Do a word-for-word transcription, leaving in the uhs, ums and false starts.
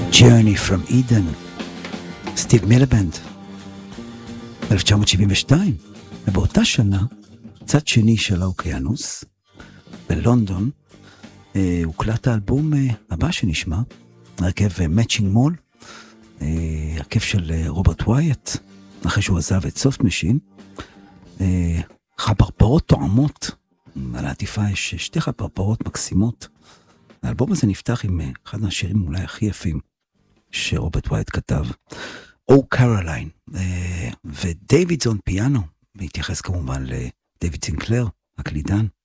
Journey from Eden, סטיב מילבנד, אלף תשע מאות שבעים ושתיים, ובאותה שנה, צד שני של האוקיינוס, בלונדון, אה, הוקלט האלבום אה, הבא שנשמע, הרכב Matching Mall, אה, הרכב של אה, רוברט ווייט, אחרי שהוא עזב את סופט משין, אה, חפרפרות תואמות, על העטיפה יש שתי חפרפרות מקסימות, האלבום הזה נפתח עם אה, אחד מהשירים אולי הכי יפים, שרוברט ווייט כתב, או קרוליין, ודייווידסון פיאנו, והתייחס כמובן לדייוויד סינקלר, הקלידן,